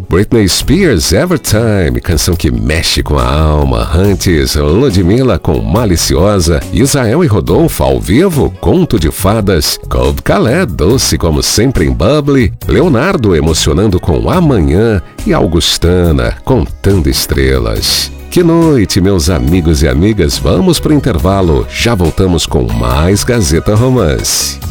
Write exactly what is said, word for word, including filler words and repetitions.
Britney Spears, Evertime, canção que mexe com a alma. Antes, Ludmilla com Maliciosa. Israel e Rodolfo ao vivo, Conto de Fadas. Colb Calé, doce como sempre em Bubbly. Leonardo emocionando com Amanhã. E Augustana, Contando Estrelas. Que noite, meus amigos e amigas. Vamos pro intervalo. Já voltamos com mais Gazeta Romance.